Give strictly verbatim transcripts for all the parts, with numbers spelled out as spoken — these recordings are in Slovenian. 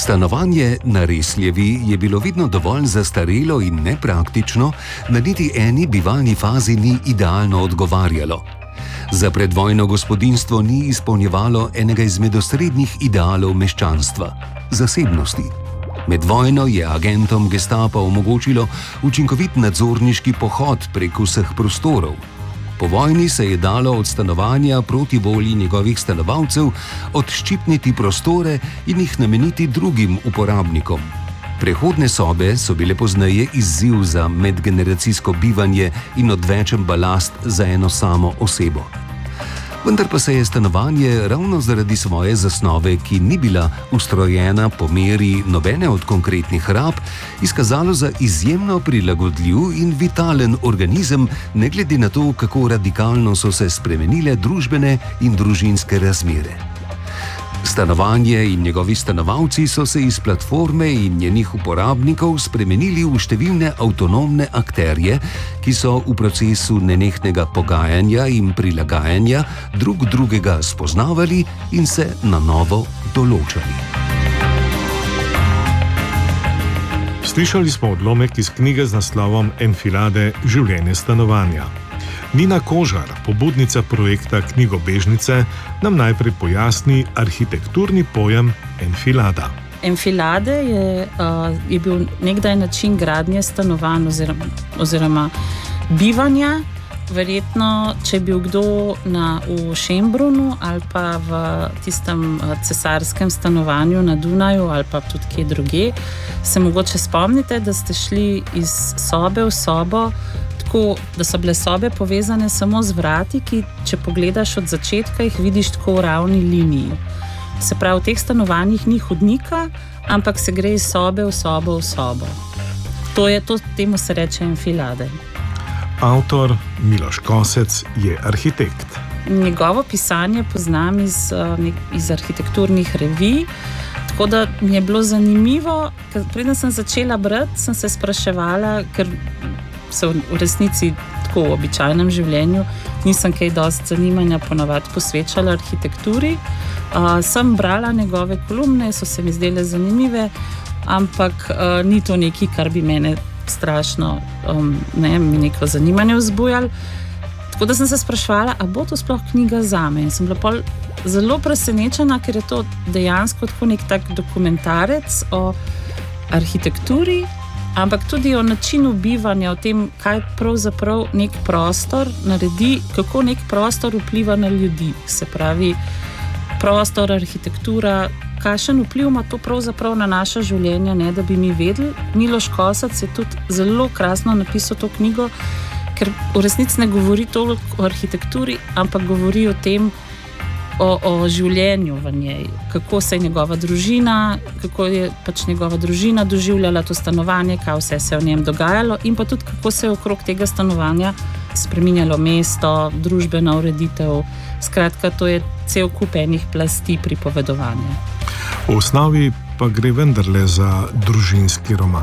Stanovanje na Resljevi je bilo vedno dovolj zastarelo in nepraktično, da niti eni bivalni fazi ni idealno odgovarjalo. Za predvojno gospodinjstvo ni izpolnjevalo enega izmed osrednjih idealov meščanstva – zasebnosti. Med vojno je agentom gestapa omogočilo učinkovit nadzorniški pohod prek vseh prostorov. Po vojni se je dalo od stanovanja proti volji njegovih stanovalcev odščipniti prostore in jih nameniti drugim uporabnikom. Prehodne sobe so bile pozneje izziv za medgeneracijsko bivanje in odvečen balast za eno samo osebo. Vendar pa se je stanovanje ravno zaradi svoje zasnove, ki ni bila ustrojena po meri nobene od konkretnih rab, izkazalo za izjemno prilagodljiv in vitalen organizem, ne glede na to, kako radikalno so se spremenile družbene in družinske razmere. Stanovanje in njegovi stanovalci so se iz platforme in njenih uporabnikov spremenili v številne avtonomne akterje, ki so v procesu nenehnega pogajanja in prilagajanja drug drugega spoznavali in se na novo določali. Slišali smo odlomek iz knjige z naslovom Enfilade – življenje stanovanja. Nina Kožar, pobudnica projekta Knjigobežnice, nam najprej pojasni arhitekturni pojem enfilada. Enfilade je, uh, je bil nekdaj način gradnje stanovanj oziroma, oziroma bivanja. Verjetno, če je bil kdo na, v Šembrunu ali pa v tistem uh, cesarskem stanovanju na Dunaju ali pa tudi kje druge, se mogoče spomnite, da ste šli iz sobe v sobo, tako, da so bile sobe povezane samo z vrati, ki, če pogledaš od začetka, jih vidiš tako v ravni liniji. Se pravi, v teh stanovanjih ni hodnika, ampak se gre iz sobe v sobo v sobo. To je, to, temu se reče enfilade. Avtor Miloš Kosec je arhitekt. Njegovo pisanje poznam iz, iz arhitekturnih revij, tako da mi je bilo zanimivo, ker preden sem začela brati, sem se spraševala, ker se v resnici tako v običajnem življenju nisem kaj dosti zanimanja ponavadi posvečala arhitekturi. Uh, sem brala njegove kolumne, so se mi zdele zanimive, ampak uh, ni to nekaj, kar bi mene strašno um, ne, mi neko zanimanje vzbujalo. Tako da sem se spraševala, a bo to sploh knjiga zame. In sem bila pol zelo presenečena, ker je to dejansko tako nek tak dokumentarec o arhitekturi, ampak tudi o načinu bivanja, o tem, kaj pravzaprav nek prostor naredi, kako nek prostor vpliva na ljudi. Se pravi, prostor, arhitektura, kakšen vpliv ima to pravzaprav na naša življenja, ne da bi mi vedeli. Miloš Kosec je tudi zelo krasno napisal to knjigo, ker v resnici ne govori toliko o arhitekturi, ampak govori o tem, O, o življenju v njej, kako se je njegova družina, kako je pač njegova družina doživljala to stanovanje, kaj vse se je v njem dogajalo in pa tudi kako se je okrog tega stanovanja spreminjalo mesto, družbena ureditev. Skratka, to je cel kup enih plasti pripovedovanja. V osnovi pa gre vendarle za družinski roman.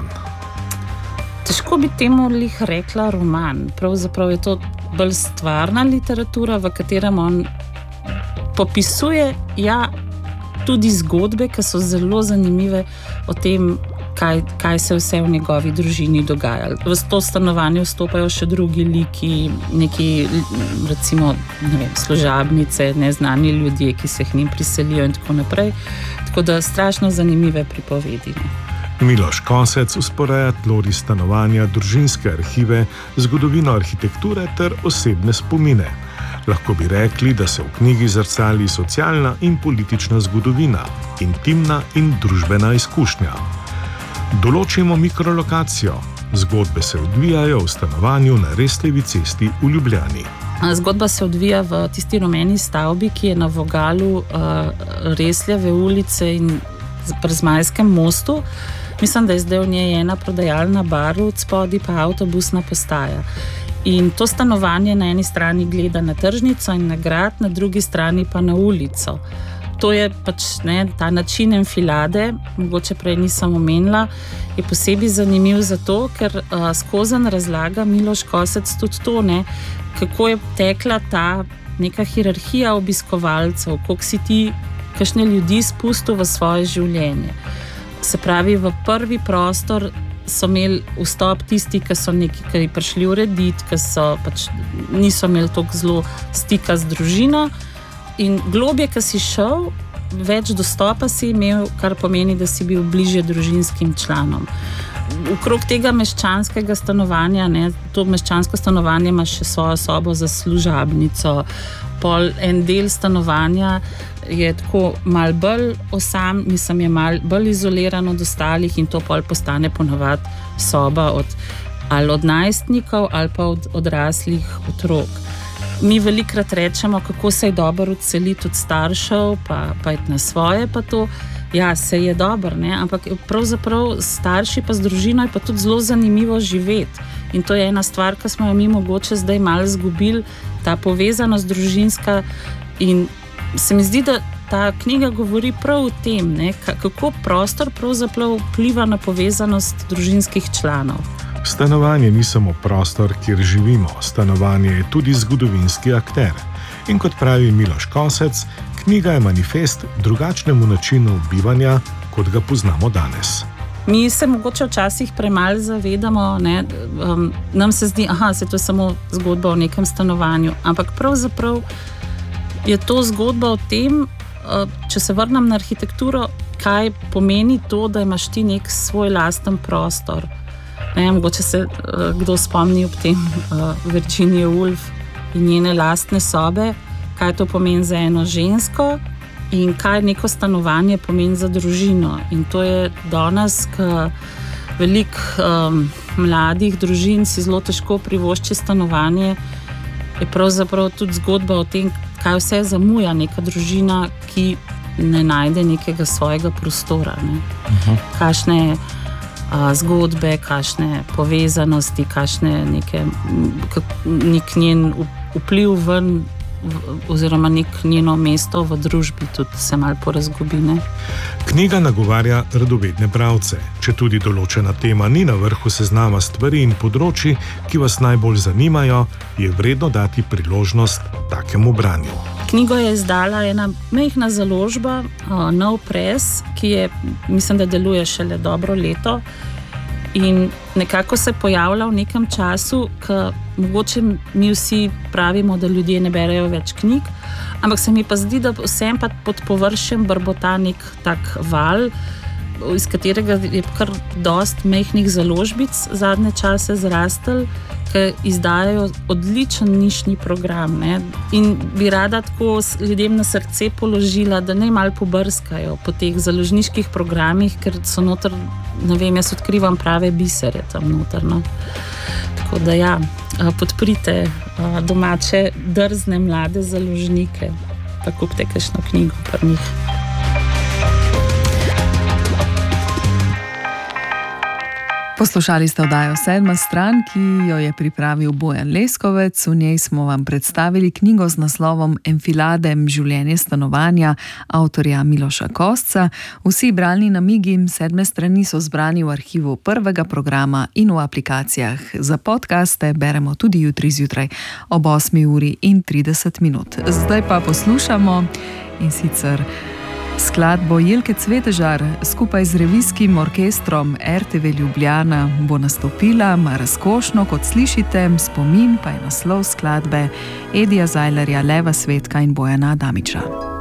Težko bi temu lih rekla roman. Pravzaprav je to bolj stvarna literatura, v katerem on popisuje, ja, tudi zgodbe, ki so zelo zanimive o tem, kaj, kaj se vse v njegovi družini dogajalo. V to stanovanje vstopajo še drugi liki, neki, recimo, ne vem, služabnice, neznani ljudje, ki se k njim priselijo in tako naprej. Tako da strašno zanimive pripovedi. Miloš Kosec usporeja tlori stanovanja, družinske arhive, zgodovino arhitekture ter osebne spomine. Lahko bi rekli, da se v knjigi zrcali socialna in politična zgodovina, intimna in družbena izkušnja. Določimo mikrolokacijo. Zgodbe se odvijajo v stanovanju na Resljevi cesti v Ljubljani. Zgodba se odvija v tisti rumeni stavbi, ki je na vogalu uh, Resljeve ulice in pri Zmajskem mostu. Mislim, da je zdaj v njej ena prodajalna bar, od spodaj pa avtobusna postaja. In to stanovanje na eni strani gleda na tržnico in na grad, na drugi strani pa na ulico. To je pač ne, ta način enfilade, mogoče prej nisem omenila, je posebej zanimiv zato, ker uh, skozen razlaga Miloš Kosec tudi to, ne, kako je tekla ta neka hierarhija obiskovalcev, koliko si ti kakšne ljudi spustil v svoje življenje. Se pravi, v prvi prostor so imeli vstop tisti, ki so nekaj ki prišli urediti, ki so pač niso imeli toliko zelo stika z družino. In globje, ki si šel, več dostopa si imel, kar pomeni, da si bil bližje družinskim članom. Okrog tega meščanskega stanovanja, ne, to meščansko stanovanje ima še svojo sobo za služabnico. Pol en del stanovanja je tako mal bolj osam, mislim, je mal bolj izoliran od ostalih in to pol postane ponavadi soba od, ali od najstnikov ali pa od odraslih otrok. Mi velikrat rečemo, kako se je dobro odseliti od staršev, pa, pa je na svoje, pa to. Ja, se je dobro, ne? Ampak pravzaprav starši pa z družino je pa tudi zelo zanimivo živeti. In to je ena stvar, ki smo jo mi mogoče zdaj malo izgubili, ta povezanost družinska. In se mi zdi, da ta knjiga govori prav o tem, ne? Kako prostor pravzaprav vpliva na povezanost družinskih članov. Stanovanje ni samo prostor, kjer živimo, stanovanje je tudi zgodovinski akter. In kot pravi Miloš Kosec, knjiga je manifest drugačnemu načinu bivanja, kot ga poznamo danes. Mi se mogoče včasih premalo zavedamo, ne? Um, nam se zdi, aha, se to je samo zgodba o nekem stanovanju, ampak pravzaprav je to zgodba o tem, uh, če se vrnem na arhitekturo, kaj pomeni to, da imaš ti nek svoj lasten prostor. Ne, mogoče se uh, kdo spomni ob tem uh, Virginia Woolf in njene lastne sobe, kaj to pomeni za eno žensko in kaj neko stanovanje pomeni za družino. In to je danes, ko veliko um, mladih družin si zelo težko privošči stanovanje, je pravzaprav tudi zgodba o tem, kaj vse zamuja neka družina, ki ne najde nekega svojega prostora. Ne. Uh-huh. Kakšne zgodbe, kakšne povezanosti, kakšne neke, nek njen vpliv ven oziroma nek njeno mesto v družbi tudi se malo porazgubi. Ne? Knjiga nagovarja radovedne bralce. Če tudi določena tema ni na vrhu seznama stvari in področji, ki vas najbolj zanimajo, je vredno dati priložnost takemu branju. Knjigo je izdala ena majhna založba, uh, Nov Press, ki je, mislim, da deluje šele dobro leto in nekako se pojavlja v nekem času, ko mogoče mi vsi pravimo, da ljudje ne berejo več knjig, ampak se mi pa zdi, da vsem pa pod površjem brbota nek tak val, iz katerega je kar dost majhnih založbic zadnje čase zrastel, ki izdajajo odličen nišni program. Ne? In bi rada tako ljudem na srce položila, da ne malo pobrskajo po teh založniških programih, ker so noter, ne vem, jaz odkrivam prave bisere tam noter. No? Tako da ja, podprite domače drzne mlade založnike, pa kupite kakšno knjigo pri njih. Poslušali ste oddajo Sedma stran, ki jo je pripravil Bojan Leskovec. V njej smo vam predstavili knjigo z naslovom Enfilade, življenje stanovanja avtorja Miloša Kosca. Vsi bralni namigi Sedme strani so zbrani v arhivu prvega programa in v aplikacijah. Za podcaste beremo tudi jutri zjutraj ob osmi uri in trideset minut. Zdaj pa poslušamo in sicer skladbo Jelke Cvetežar skupaj z revijskim orkestrom er te ve Ljubljana bo nastopila Ma razkošno, kot slišite, spomin pa je naslov skladbe Edija Zajlerja, Leva Svetka in Bojana Adamiča.